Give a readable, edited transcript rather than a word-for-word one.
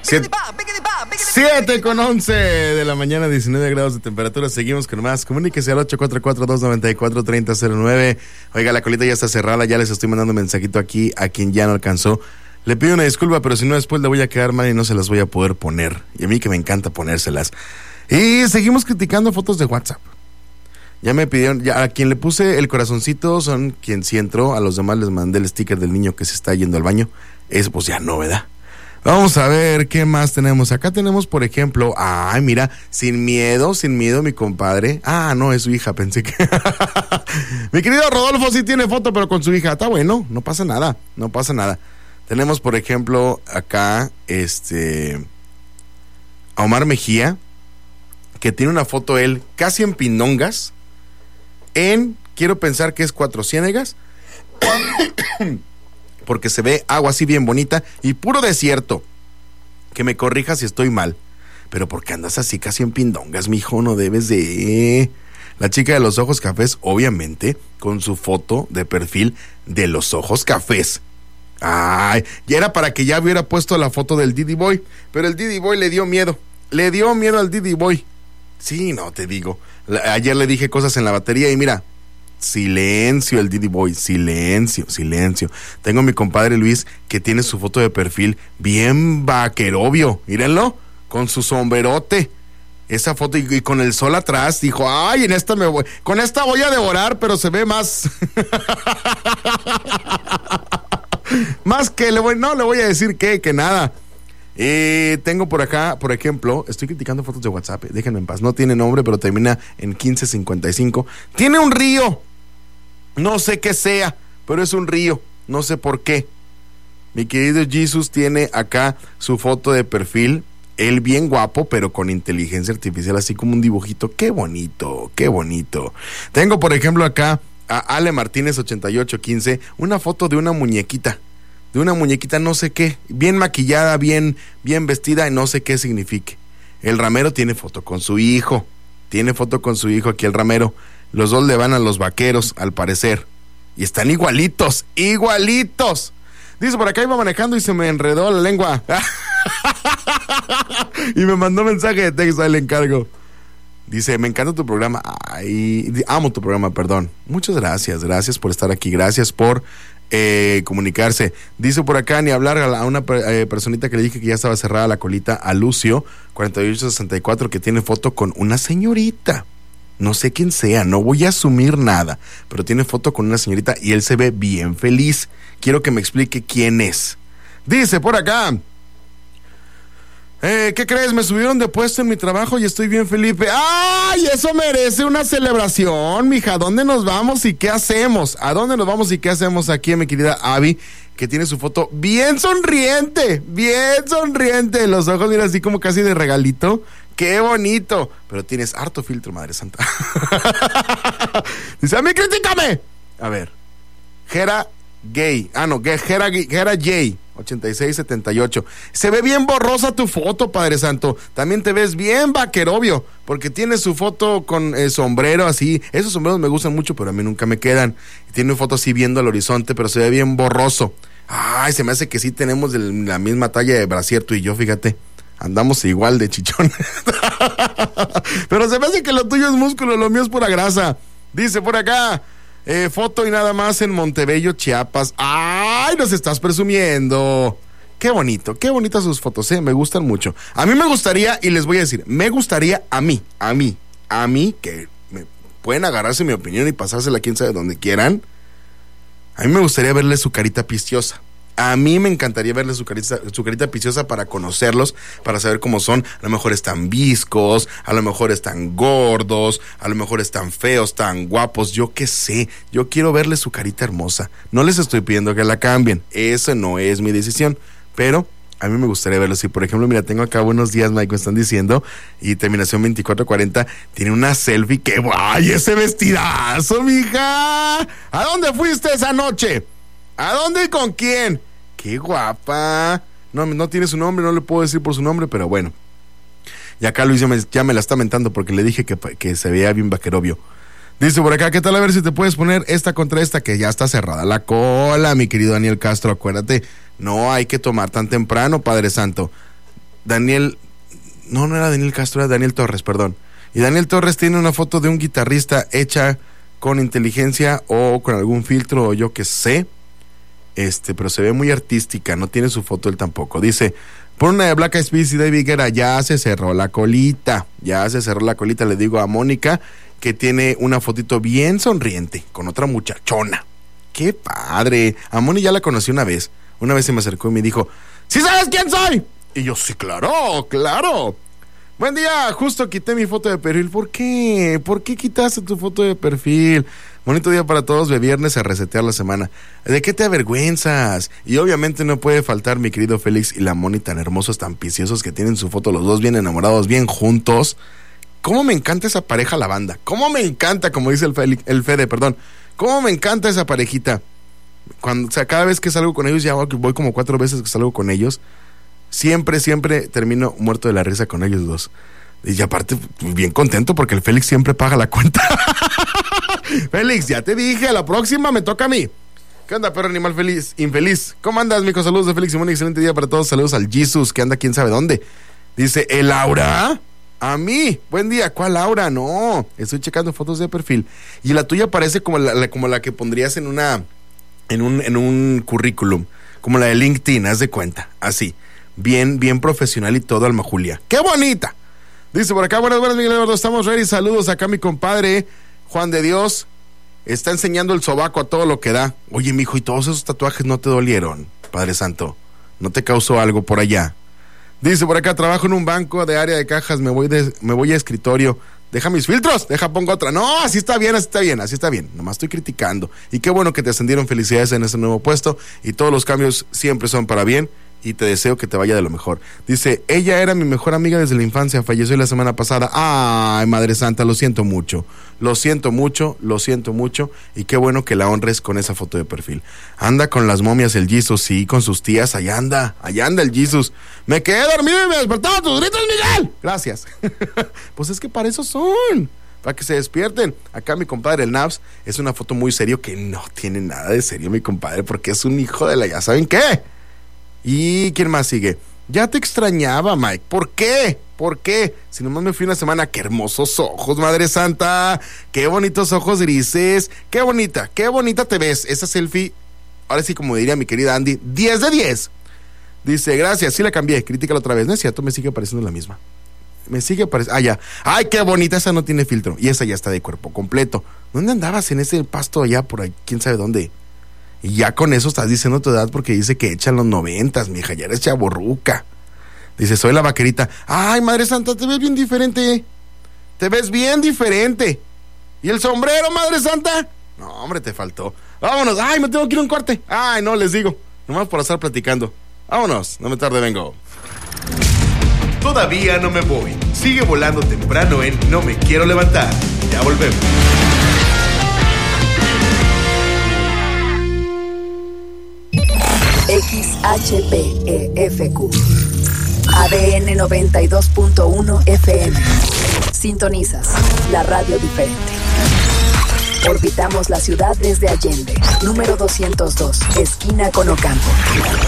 7:11 de la mañana, 19 grados de temperatura. Seguimos con más. Comuníquese al 844-294-3009. Oiga, la colita ya está cerrada. Ya les estoy mandando un mensajito aquí a quien ya no alcanzó. Le pido una disculpa, pero si no, después le voy a quedar mal y no se las voy a poder poner. Y a mí que me encanta ponérselas. Y seguimos criticando fotos de WhatsApp. Ya me pidieron, ya a quien le puse el corazoncito son quien sí entró. A los demás les mandé el sticker del niño que se está yendo al baño. Eso pues ya no, ¿verdad? Vamos a ver qué más tenemos. Acá tenemos, por ejemplo, ay, mira, sin miedo, mi compadre. Ah, no, es su hija, pensé que... Mi querido Rodolfo sí tiene foto, pero con su hija. Está bueno, no pasa nada. Tenemos, por ejemplo, acá, a Omar Mejía, que tiene una foto él casi en Pindongas, quiero pensar que es Cuatro Ciénegas, porque se ve agua así bien bonita y puro desierto. Que me corrija si estoy mal, pero porque andas así casi en Pindongas, mijo, no debes de... La chica de los ojos cafés, obviamente, con su foto de perfil de los ojos cafés. Ay, y era para que ya hubiera puesto la foto del Didi Boy, pero el Didi Boy le dio miedo al Didi Boy. Sí, no, te digo, ayer le dije cosas en la batería y mira, silencio el Didi Boy, silencio. Tengo a mi compadre Luis que tiene su foto de perfil bien vaquerobio, mírenlo, con su sombrerote. Esa foto y con el sol atrás, dijo, ay, con esta voy a devorar, pero se ve más... más que le voy a decir que nada. Tengo por acá, por ejemplo, estoy criticando fotos de WhatsApp, déjenme en paz, no tiene nombre, pero termina en 1555. Tiene un río, no sé qué sea, pero es un río, no sé por qué. Mi querido Jesus tiene acá su foto de perfil, él bien guapo, pero con inteligencia artificial, así como un dibujito. Qué bonito. Tengo, por ejemplo, acá a Ale Martínez 8815, una foto de una muñequita no sé qué, bien maquillada, bien vestida y no sé qué signifique. El ramero tiene foto con su hijo aquí el ramero. Los dos le van a los vaqueros, al parecer, y están igualitos. Dice, por acá iba manejando y se me enredó la lengua. Y me mandó mensaje de texto, ahí le encargo. Dice, me encanta tu programa. Ay, amo tu programa, perdón. Muchas gracias por estar aquí, gracias por comunicarse. Dice por acá, ni hablar a una personita que le dije que ya estaba cerrada la colita, a Lucio 4864, que tiene foto con una señorita. No sé quién sea, no voy a asumir nada, pero tiene foto con una señorita y él se ve bien feliz. Quiero que me explique quién es. Dice por acá, ¿qué crees? Me subieron de puesto en mi trabajo y estoy bien feliz. ¡Ay! Eso merece una celebración, mija. ¿A dónde nos vamos y qué hacemos? Aquí, mi querida Abby, que tiene su foto bien sonriente. Los ojos, mira, así como casi de regalito. ¡Qué bonito! Pero tienes harto filtro, madre santa. Dice, a mí critícame. A ver, Gera J 8678. Se ve bien borrosa tu foto, Padre Santo. También te ves bien vaquerobio, porque tiene su foto con sombrero así. Esos sombreros me gustan mucho, pero a mí nunca me quedan. Tiene una foto así viendo al horizonte, pero se ve bien borroso. Ay, se me hace que sí tenemos la misma talla de brasier tú y yo, fíjate. Andamos igual de chichón. Pero se me hace que lo tuyo es músculo, lo mío es pura grasa. Dice por acá, foto y nada más en Montebello, Chiapas. ¡Ay, nos estás presumiendo! Qué bonitas sus fotos, me gustan mucho. A mí me gustaría, y les voy a decir, me gustaría a mí, que me pueden agarrarse mi opinión y pasársela quién sabe donde quieran. A mí me gustaría verle su carita piciosa. A mí me encantaría verle su carita piciosa para conocerlos, para saber cómo son. A lo mejor están viscos, a lo mejor están gordos, a lo mejor están feos, tan guapos, yo qué sé. Yo quiero verle su carita hermosa. No les estoy pidiendo que la cambien, eso no es mi decisión, pero a mí me gustaría verlo. Si por ejemplo, mira, tengo acá buenos días, Mike, me están diciendo, y terminación 2440, tiene una selfie que ¡ay, ese vestidazo, mija! ¿A dónde fuiste esa noche? ¿A dónde y con quién? ¡Qué guapa! No tiene su nombre, no le puedo decir por su nombre, pero bueno. Y acá Luis ya me la está mentando porque le dije que se veía bien vaquerobio. Dice por acá, ¿qué tal? A ver si te puedes poner esta contra esta, que ya está cerrada la cola, mi querido Daniel Castro, acuérdate. No hay que tomar tan temprano, Padre Santo. Daniel, no era Daniel Castro, era Daniel Torres, perdón. Y Daniel Torres tiene una foto de un guitarrista hecha con inteligencia o con algún filtro o yo qué sé. Pero se ve muy artística, no tiene su foto él tampoco. Dice, por una de Black Eyed Peas y David Guetta, ya se cerró la colita. Le digo a Mónica que tiene una fotito bien sonriente con otra muchachona. ¡Qué padre! A Moni ya la conocí una vez. Una vez se me acercó y me dijo, ¿sí sabes quién soy? Y yo, sí, claro. Buen día, justo quité mi foto de perfil. ¿Por qué? ¿Por qué quitaste tu foto de perfil? Bonito día para todos, de viernes a resetear la semana. ¿De qué te avergüenzas? Y obviamente no puede faltar mi querido Félix y la Moni tan hermosos, tan piciosos que tienen su foto, los dos bien enamorados, bien juntos. ¿Cómo me encanta esa pareja, la banda? ¿Cómo me encanta, como dice el Fede, perdón? ¿Cómo me encanta esa parejita? Cada vez que salgo con ellos, ya voy como 4 veces que salgo con ellos, siempre termino muerto de la risa con ellos dos. Y aparte, bien contento porque el Félix siempre paga la cuenta. Félix, ya te dije, a la próxima me toca a mí. ¿Qué onda, perro animal infeliz? ¿Cómo andas, mijo? Saludos de Félix y Simón, excelente día para todos. Saludos al Jesus, que anda quién sabe dónde. Dice, ¿el Laura? A mí, buen día. ¿Cuál Laura? No, estoy checando fotos de perfil. Y la tuya parece como la que pondrías en un currículum, como la de LinkedIn, haz de cuenta, así, bien profesional y todo, Alma Julia. ¡Qué bonita! Dice por acá, buenas, Miguel Eduardo, estamos ready. Saludos acá, mi compadre Juan de Dios. Está enseñando el sobaco a todo lo que da. Oye, mijo, ¿y todos esos tatuajes no te dolieron, Padre Santo? ¿No te causó algo por allá? Dice por acá, trabajo en un banco de área de cajas, me voy a escritorio. Deja mis filtros, pongo otra. No, así está bien. Nomás estoy criticando. Y qué bueno que te ascendieron, felicidades en ese nuevo puesto. Y todos los cambios siempre son para bien. Y te deseo que te vaya de lo mejor. Dice, ella era mi mejor amiga desde la infancia, falleció la semana pasada. Ay, Madre Santa, lo siento mucho. Y qué bueno que la honres con esa foto de perfil. Anda con las momias el Jesus, sí, con sus tías, allá anda el Jesus. Me quedé dormido y me despertaron tus gritos, Miguel. Gracias. Pues es que para eso son, para que se despierten. Acá mi compadre el Navs, es una foto muy serio que no tiene nada de serio, mi compadre, porque es un hijo de la ya saben qué. ¿Y quién más sigue? Ya te extrañaba, Mike. ¿Por qué? Si nomás me fui una semana. ¡Qué hermosos ojos, Madre Santa! ¡Qué bonitos ojos grises! ¡Qué bonita te ves! Esa selfie, ahora sí, como diría mi querida Andy, 10 de 10. Dice, gracias, sí la cambié, críticala otra vez. No es cierto, me sigue pareciendo la misma. Ya. ¡Ay, qué bonita! Esa no tiene filtro. Y esa ya está de cuerpo completo. ¿Dónde andabas en ese pasto allá por ahí? ¿Quién sabe dónde? Y ya con eso estás diciendo tu edad porque dice que echan los 90s, mija, ya eres chavorruca. Dice, soy la vaquerita. Ay, Madre Santa, te ves bien diferente. ¿Y el sombrero, Madre Santa? No, hombre, te faltó. Vámonos. Ay, me tengo que ir a un corte. Ay, no, les digo. Nomás por estar platicando. Vámonos, no me tarde, vengo. Todavía no me voy. Sigue volando temprano en No Me Quiero Levantar. Ya volvemos. XHPEFQ ADN 92.1 FM. Sintonizas la radio diferente. Orbitamos la ciudad desde Allende, número 202, esquina con Ocampo.